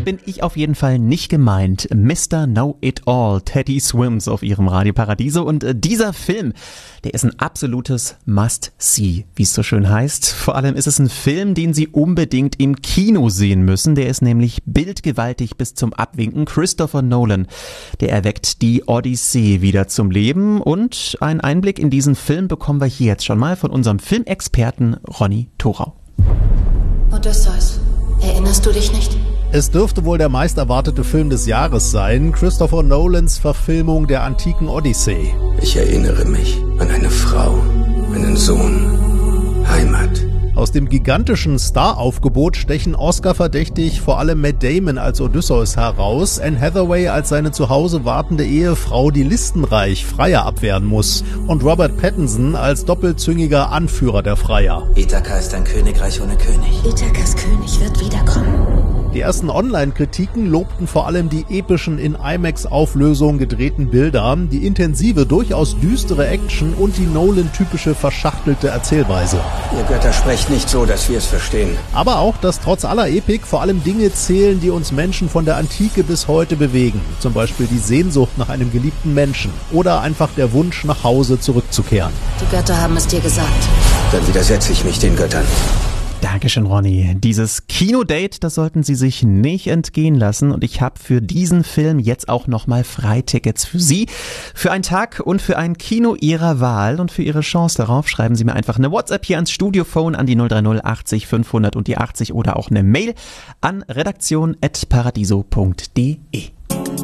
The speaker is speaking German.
bin ich auf jeden Fall nicht gemeint. Mr. Know-It-All, Teddy Swims auf ihrem Radio Paradiso. Und dieser Film, der ist ein absolutes Must-See, wie es so schön heißt. Vor allem ist es ein Film, den Sie unbedingt im Kino sehen müssen. Der ist nämlich bildgewaltig bis zum Abwinken. Christopher Nolan, der erweckt die Odyssee wieder zum Leben. Und einen Einblick in diesen Film bekommen wir hier jetzt schon mal von unserem Filmexperten Ronny Thorau. Odysseus, erinnerst du dich nicht? Es dürfte wohl der meist erwartete Film des Jahres sein, Christopher Nolans Verfilmung der antiken Odyssee. Ich erinnere mich an eine Frau, einen Sohn, Heimat. Aus dem gigantischen Star-Aufgebot stechen Oscar-verdächtig vor allem Matt Damon als Odysseus heraus, Anne Hathaway als seine zu Hause wartende Ehefrau, die listenreich Freier abwehren muss, und Robert Pattinson als doppelzüngiger Anführer der Freier. Ithaka ist ein Königreich ohne König. Ithakas König wird wiederkommen. Die ersten Online-Kritiken lobten vor allem die epischen in IMAX-Auflösung gedrehten Bilder, die intensive, durchaus düstere Action und die Nolan-typische verschachtelte Erzählweise. Ihr Götter sprecht nicht so, dass wir es verstehen. Aber auch, dass trotz aller Epik vor allem Dinge zählen, die uns Menschen von der Antike bis heute bewegen. Zum Beispiel die Sehnsucht nach einem geliebten Menschen oder einfach der Wunsch, nach Hause zurückzukehren. Die Götter haben es dir gesagt. Dann widersetze ich mich den Göttern. Dankeschön, Ronny. Dieses Kinodate, das sollten Sie sich nicht entgehen lassen. Und ich habe für diesen Film jetzt auch nochmal Freitickets für Sie. Für einen Tag und für ein Kino Ihrer Wahl. Und für Ihre Chance darauf schreiben Sie mir einfach eine WhatsApp hier ans Studiophone an die 030 80 500 und die 80 oder auch eine Mail an redaktion@paradiso.de.